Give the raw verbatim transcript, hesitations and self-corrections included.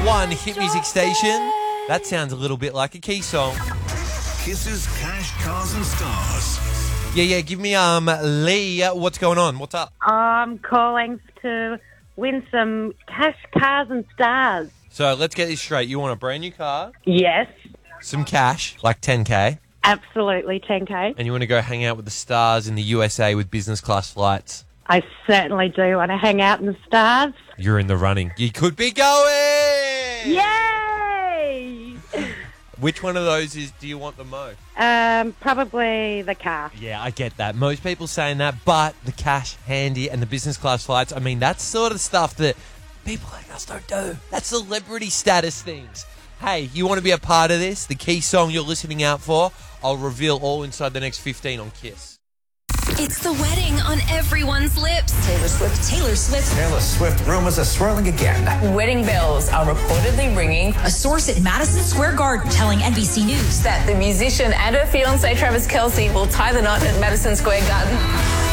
one hit music station. That sounds a little bit like a Key song. Kisses, cash, cars and stars. Yeah, yeah, give me um Lee, what's going on? What's up? I'm calling to win some cash, cars and stars. So let's get this straight. You want a brand new car, Yes, some cash, like ten K, absolutely, ten K. and you want to go hang out with the stars in the U S A with business class flights. I certainly do want to hang out in the stars. You're in the running. You could be going! Yay! Which one of those is do you want the most? Um, probably the car. Yeah, I get that. Most people saying that, but the cash handy and the business class flights, I mean, that's sort of stuff that people like us don't do. That's celebrity status things. Hey, you want to be a part of this? The Key song you're listening out for? I'll reveal all inside the next fifteen on Kiss. It's the wedding on everyone's lips. Taylor Swift. Taylor Swift. Taylor Swift rumors are swirling again. Wedding bells are reportedly ringing. A source at Madison Square Garden telling N B C News That the musician and her fiancé Travis Kelce will tie the knot at Madison Square Garden.